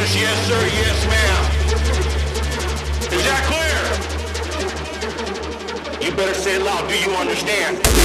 says yes, sir, yes, ma'am. Is that clear? You better say it loud. Do you understand?